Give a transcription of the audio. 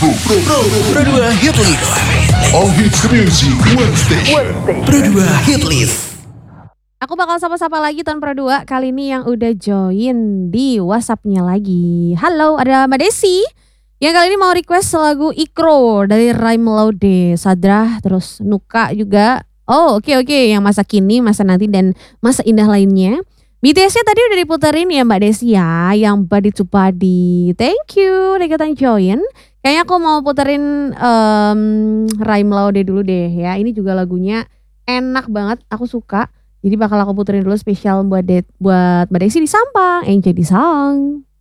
Pro 2 Hit List. All hits music, one station. Pro 2 Hit List. Aku bakal sapa-sapa lagi tahun Pro 2 kali ini yang udah join di WhatsApp-nya lagi. Halo, ada Mbak Desi yang kali ini mau request lagu Ikro dari Raim Laude, Sadra, terus Nuka juga. Oh oke, yang masa kini, masa nanti, dan masa indah lainnya. BTS-nya tadi udah diputerin ya Mbak Desi ya, yang Body to Body. Thank you udah ikutan join. Kayaknya aku mau puterin Raim Laude dulu deh ya. Ini juga lagunya enak banget, aku suka. Jadi bakal aku puterin dulu spesial buat Mbak Desi di Sampang. Enjoy di Sang.